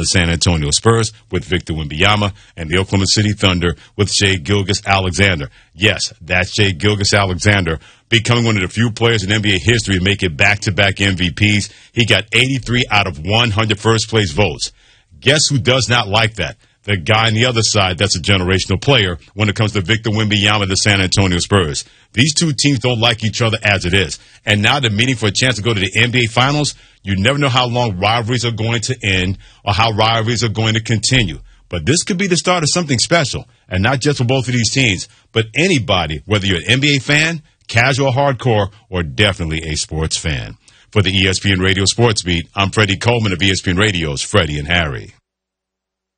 the San Antonio Spurs with Victor Wembanyama and the Oklahoma City Thunder with Shai Gilgeous-Alexander. Yes, that's Shai Gilgeous-Alexander, becoming one of the few players in NBA history to make it back-to-back MVPs. He got 83 out of 100 first-place votes. Guess who does not like that? The guy on the other side that's a generational player when it comes to Victor Wembanyama, the San Antonio Spurs. These two teams don't like each other as it is. And now they're meeting for a chance to go to the NBA Finals. You never know how long rivalries are going to end or how rivalries are going to continue. But this could be the start of something special. And not just for both of these teams, but anybody, whether you're an NBA fan, casual, hardcore, or definitely a sports fan. For the ESPN Radio Sports Beat, I'm Freddie Coleman of ESPN Radio's Freddie and Harry.